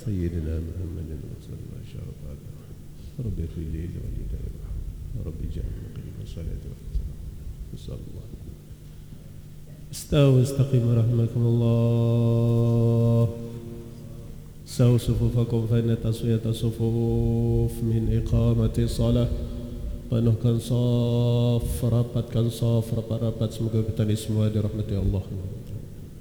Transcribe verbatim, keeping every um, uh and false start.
سيدنا محمد وصلى الله شرف على رب اغفر لي ولوالدي رب اجعلني مقيم الصلاة والسلام صلى الله عليه وسلم. استووا واستقيموا رحمكم الله. سووا صفوفكم فإن تسوية الصفوف من إقامة الصلاة. Penuhkan saf, rapatkan saf, rapat-rapat, semoga kita ini semua dirahmati Allah.